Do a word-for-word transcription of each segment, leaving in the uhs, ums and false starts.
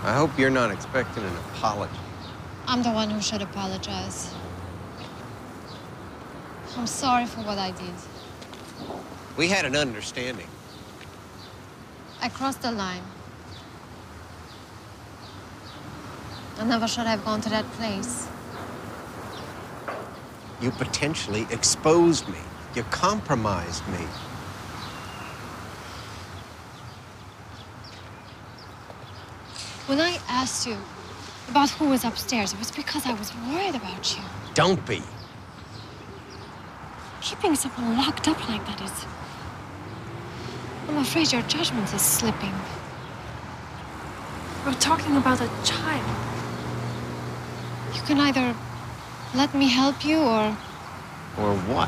I hope you're not expecting an apology. I'm the one who should apologize. I'm sorry for what I did. We had an understanding. I crossed the line. I never should have gone to that place. You potentially exposed me. You compromised me. When I asked you about who was upstairs, it was because I was worried about you. Don't be. Keeping someone locked up like that is... I'm afraid your judgment is slipping. We're talking about a child. You can either let me help you or... Or what?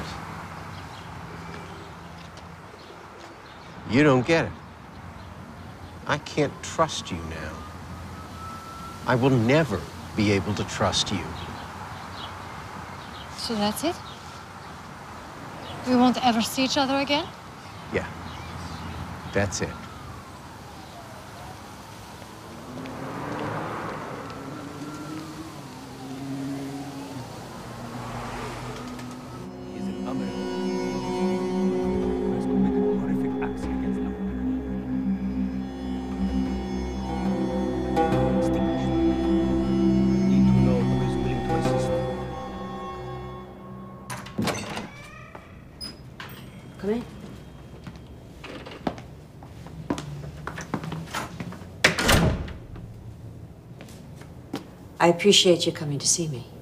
You don't get it. I can't trust you now. I will never be able to trust you. So that's it? We won't ever see each other again? Yeah, that's it. He's an American who has committed horrific acts against Africa. Distinguished. I need to know who is willing to assist. Come in. I appreciate you coming to see me.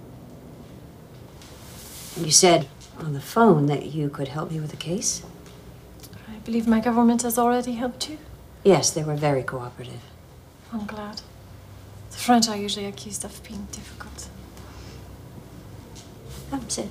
And you said on the phone that you could help me with the case? I believe my government has already helped you. Yes, they were very cooperative. I'm glad. The French are usually accused of being difficult. Come, sit.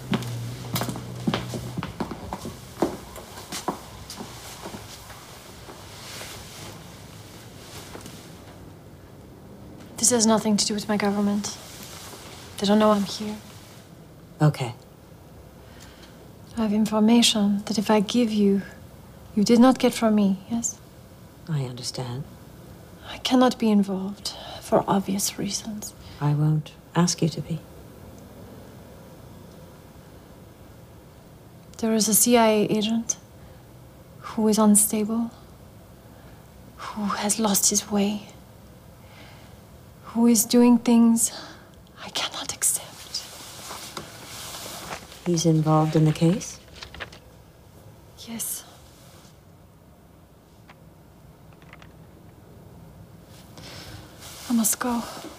This has nothing to do with my government. They don't know I'm here. Okay. I have information that if I give you, you did not get from me, yes? I understand. I cannot be involved, for obvious reasons. I won't ask you to be. There is a C I A agent who is unstable, who has lost his way, who is doing things I cannot accept. He's involved in the case? Yes. I must go.